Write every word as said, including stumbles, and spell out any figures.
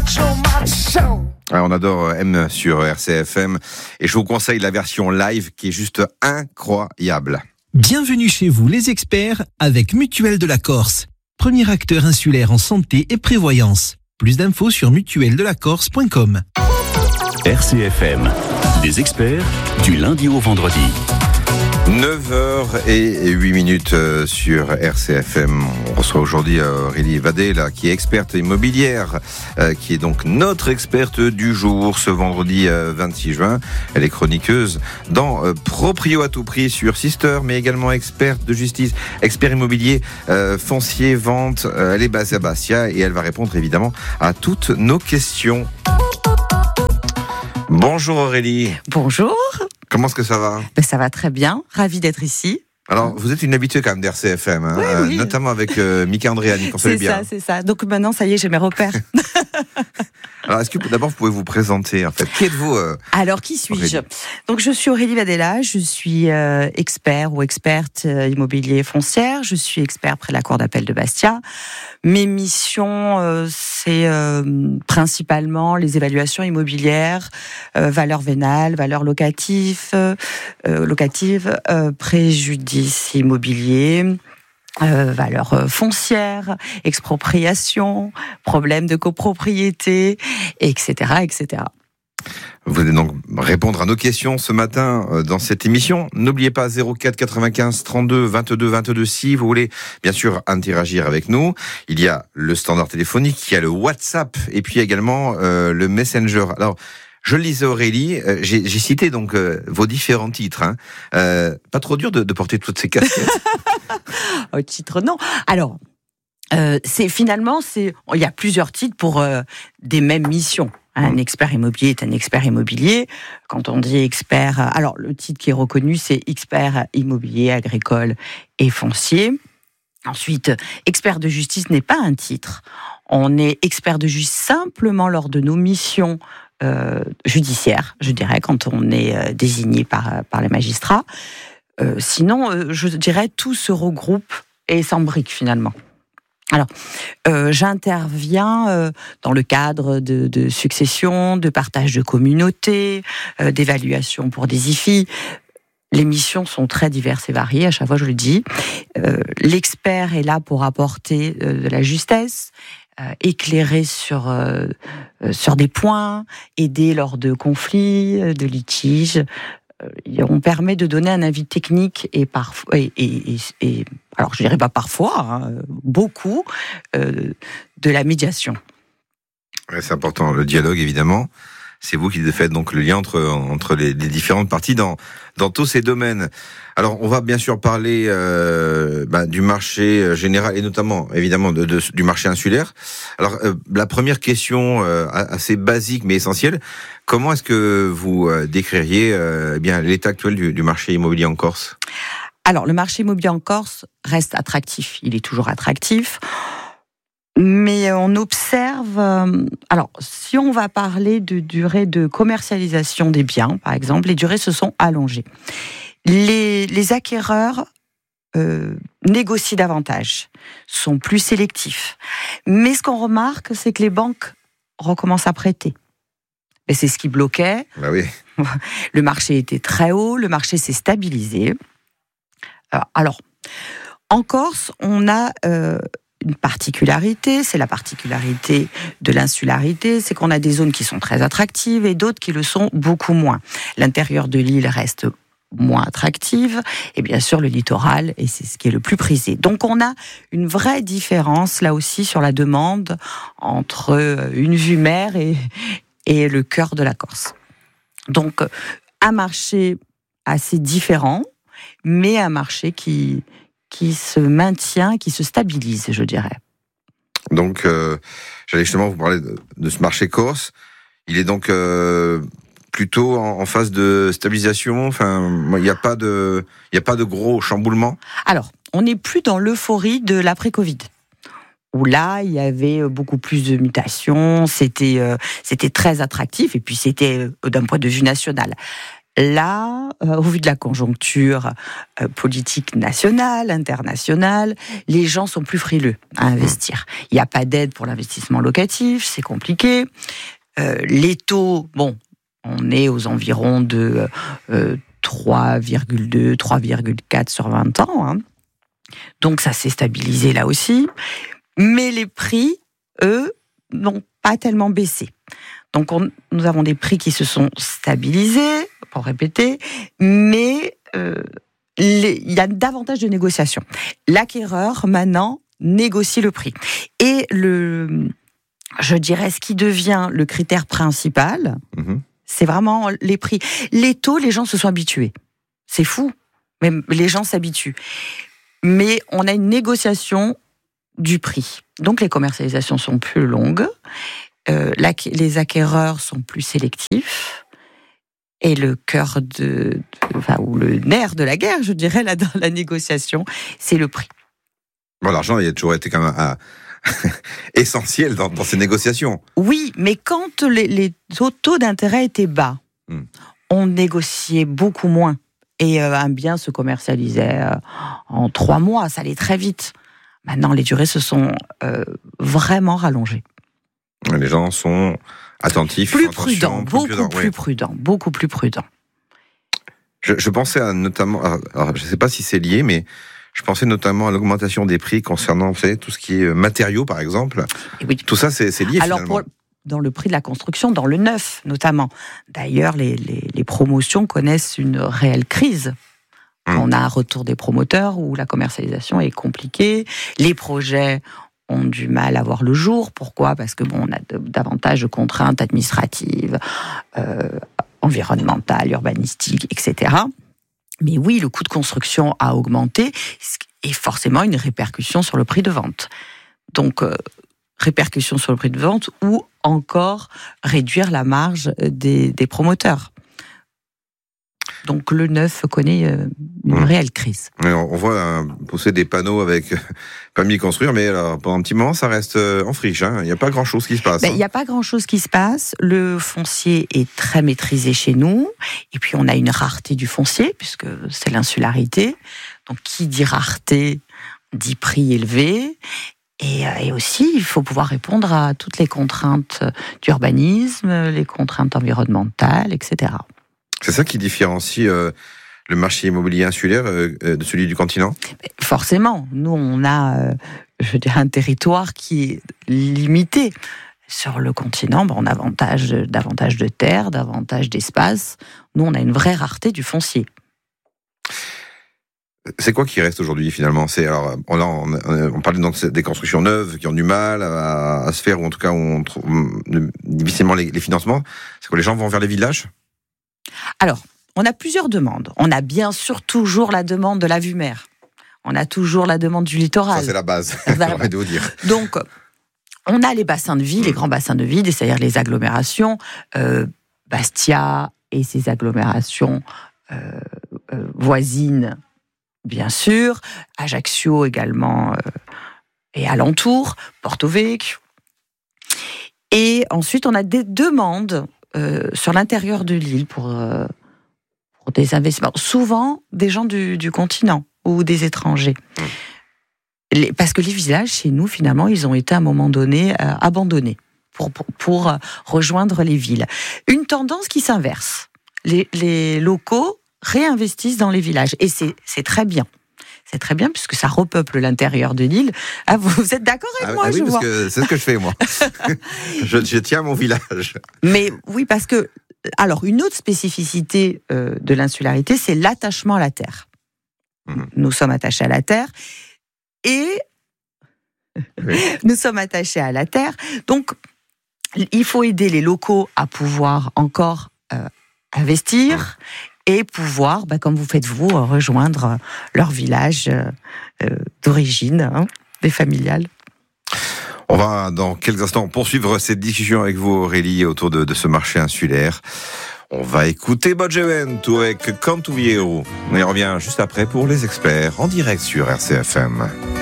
Ouais, on adore M sur R C F M et je vous conseille la version live qui est juste incroyable. Bienvenue chez vous les experts avec Mutuelle de la Corse. Premier acteur insulaire en santé et prévoyance. Plus d'infos sur mutuelle de la corse point com. R C F M, des experts du lundi au vendredi. neuf heures huit minutes sur R C F M. On reçoit aujourd'hui Aurélie Vadé, là, qui est experte immobilière, euh, qui est donc notre experte du jour ce vendredi euh, vingt-six juin. Elle est chroniqueuse dans euh, Proprio à tout prix sur Sister, mais également experte de justice, expert immobilier, euh, foncier, vente. Euh, elle est basée à Bastia et elle va répondre évidemment à toutes nos questions. Bonjour Aurélie. Bonjour. Comment est-ce que ça va ? Ben, ça va très bien, ravie d'être ici. Alors, vous êtes une habituée quand même d'R C F M, hein, oui, euh, oui. notamment avec euh, Mika Andréani, qu'on fait C'est bien. ça, c'est ça. Donc maintenant, ça y est, j'ai mes repères. Alors, est-ce que d'abord vous pouvez vous présenter en fait ? Qui êtes-vous euh, Alors, qui suis-je ? Aurélie. Donc, je suis Aurélie Vadella, je suis euh, expert ou experte euh, immobilier foncière. Je suis expert près de la Cour d'appel de Bastia. Mes missions, euh, c'est euh, principalement les évaluations immobilières, euh, valeurs vénales, valeurs locatives, euh, locatives, euh, préjudice immobilier. Euh, valeurs foncières, expropriation, problèmes de copropriété, et cetera, et cetera. Vous allez donc répondre à nos questions ce matin euh, dans cette émission. N'oubliez pas zéro quatre quatre-vingt-quinze trente-deux vingt-deux vingt-deux si vous voulez bien sûr interagir avec nous. Il y a le standard téléphonique, il y a le WhatsApp et puis également euh, le Messenger. Alors, je le lisais Aurélie, euh, j'ai, j'ai cité donc euh, vos différents titres. Hein. Euh, pas trop dur de, de porter toutes ces casquettes. Au titre, non. Alors, euh, c'est finalement, c'est, il y a plusieurs titres pour euh, des mêmes missions. Un expert immobilier est un expert immobilier. Quand on dit expert, alors le titre qui est reconnu, c'est expert immobilier, agricole et foncier. Ensuite, expert de justice n'est pas un titre. On est expert de justice simplement lors de nos missions euh, judiciaires, je dirais, quand on est euh, désigné par, par les magistrats. Euh, sinon, euh, je dirais, tout se regroupe et s'embrique finalement. Alors, euh, j'interviens euh, dans le cadre de, de succession, de partage de communauté, euh, d'évaluation pour des I F I. Les missions sont très diverses et variées, à chaque fois je le dis. Euh, l'expert est là pour apporter euh, de la justesse, euh, éclairer sur, euh, sur des points, aider lors de conflits, de litiges. On permet de donner un avis technique et parfois, et, et, et, et alors je dirais pas parfois, hein, beaucoup euh, de la médiation. Ouais, c'est important, le dialogue évidemment. C'est vous qui faites donc le lien entre entre les, les différentes parties dans dans tous ces domaines. Alors, on va bien sûr parler euh, bah, du marché général et notamment évidemment de, de, du marché insulaire. Alors, euh, la première question euh, assez basique mais essentielle, comment est-ce que vous euh, décririez euh, eh bien l'état actuel du, du marché immobilier en Corse ? Alors, le marché immobilier en Corse reste attractif. Il est toujours attractif. Mais on observe, euh, alors si on va parler de durée de commercialisation des biens, par exemple, les durées se sont allongées. Les, les acquéreurs euh, négocient davantage, sont plus sélectifs. Mais ce qu'on remarque, c'est que les banques recommencent à prêter. Et c'est ce qui bloquait. Bah oui. Le marché était très haut, le marché s'est stabilisé. Alors, en Corse, on a... Euh, une particularité, c'est la particularité de l'insularité, c'est qu'on a des zones qui sont très attractives et d'autres qui le sont beaucoup moins. L'intérieur de l'île reste moins attractive et bien sûr le littoral, et c'est ce qui est le plus prisé. Donc on a une vraie différence là aussi sur la demande entre une vue mer et, et le cœur de la Corse. Donc un marché assez différent, mais un marché qui... qui se maintient, qui se stabilise, je dirais. Donc, euh, j'allais justement vous parler de, de ce marché corse. Il est donc euh, plutôt en, en phase de stabilisation. Enfin, il n'y a pas de, il n'y a pas de gros chamboulements. Alors, on n'est plus dans l'euphorie de l'après-Covid, où là, il y avait beaucoup plus de mutations, c'était, euh, c'était très attractif, et puis c'était euh, d'un point de vue national. Là, euh, au vu de la conjoncture euh, politique nationale, internationale, les gens sont plus frileux à investir. Il n'y a pas d'aide pour l'investissement locatif, c'est compliqué. Euh, les taux, bon, on est aux environs de euh, trois virgule deux, trois virgule quatre sur vingt ans. Hein. Donc ça s'est stabilisé là aussi. Mais les prix, eux, n'ont pas tellement baissé. Donc on, nous avons des prix qui se sont stabilisés, pour répéter, mais euh, les, il y a davantage de négociations. L'acquéreur, maintenant, négocie le prix. Et le, je dirais, ce qui devient le critère principal, mmh. c'est vraiment les prix. Les taux, les gens se sont habitués. C'est fou, mais les gens s'habituent. Mais on a une négociation du prix. Donc les commercialisations sont plus longues. Euh, les acquéreurs sont plus sélectifs et le cœur de, de enfin, ou le nerf de la guerre, je dirais, là dans la négociation, c'est le prix. Bon, l'argent, il a toujours été quand même à, essentiel dans, dans ces négociations. Oui, mais quand les, les taux d'intérêt étaient bas, hmm. on négociait beaucoup moins et euh, un bien se commercialisait euh, en trois mois, ça allait très vite. Maintenant, les durées se sont euh, vraiment rallongées. Les gens sont attentifs, plus prudents, beaucoup prudents, plus oui. prudents, beaucoup plus prudents. Je, je pensais à notamment, alors je ne sais pas si c'est lié, mais je pensais notamment à l'augmentation des prix concernant, vous savez, tout ce qui est matériaux, par exemple. Oui. Tout ça, c'est, c'est lié Alors, finalement. Pour, dans le prix de la construction, dans le neuf notamment. D'ailleurs, les, les, les promotions connaissent une réelle crise. Hum. On a un retour des promoteurs où la commercialisation est compliquée. Les projets ont du mal à voir le jour. Pourquoi ? Parce que bon, on a de, davantage de contraintes administratives, euh, environnementales, urbanistiques, et cetera. Mais oui, le coût de construction a augmenté et forcément une répercussion sur le prix de vente. Donc, euh, répercussion sur le prix de vente ou encore réduire la marge des, des promoteurs. Donc le neuf connaît une mmh. réelle crise. On voit hein, pousser des panneaux avec permis de construire, mais alors, pendant un petit moment, ça reste en friche. Hein. Il n'y a pas grand-chose qui se passe. Ben, hein. Il n'y a pas grand-chose qui se passe. Le foncier est très maîtrisé chez nous. Et puis on a une rareté du foncier, puisque c'est l'insularité. Donc qui dit rareté, dit prix élevé. Et, et aussi, il faut pouvoir répondre à toutes les contraintes d'urbanisme, les contraintes environnementales, et cetera. C'est ça qui différencie euh, le marché immobilier insulaire euh, de celui du continent ? Forcément. Nous, on a, euh, je veux dire, un territoire qui est limité. Sur le continent, ben, on a davantage, davantage de terres, davantage d'espace. Nous, on a une vraie rareté du foncier. C'est quoi qui reste aujourd'hui finalement ? C'est alors on, on, on parlait donc des constructions neuves qui ont du mal à, à se faire, ou en tout cas où on trouve difficilement les, les financements. C'est quoi, les gens vont vers les villages ? Alors, on a plusieurs demandes. On a bien sûr toujours la demande de la vue mer. On a toujours la demande du littoral. Ça, c'est la base, voilà. j'aurais de vous dire. Donc, on a les bassins de vie, les grands bassins de vie, c'est-à-dire les agglomérations, euh, Bastia et ses agglomérations euh, euh, voisines, bien sûr, Ajaccio également, euh, et alentour, Porto Vecchio. Et ensuite, on a des demandes euh, sur l'intérieur de l'île pour, euh, pour des investissements. Souvent, des gens du, du continent ou des étrangers. Mmh. Les, parce que les villages, chez nous, finalement, ils ont été à un moment donné euh, abandonnés pour, pour, pour rejoindre les villes. Une tendance qui s'inverse. Les, les locaux réinvestissent dans les villages. Et c'est, c'est très bien. C'est très bien, puisque ça repeuple l'intérieur de l'île. Ah, vous, vous êtes d'accord avec ah, moi, ah oui, je parce vois. que c'est ce que je fais, moi. je, je tiens mon village. Mais oui, parce que... Alors, une autre spécificité euh, de l'insularité, c'est l'attachement à la terre. Mmh. Nous sommes attachés à la terre. Et oui. nous sommes attachés à la terre. Donc, il faut aider les locaux à pouvoir encore euh, investir... Mmh. et pouvoir, bah, comme vous faites vous, rejoindre leur village euh, d'origine, hein, des familiales. On va dans quelques instants poursuivre cette discussion avec vous, Aurélie, autour de, de ce marché insulaire. On va écouter Badgevento avec Canto Vieiro. On y revient juste après pour les experts en direct sur R C F M.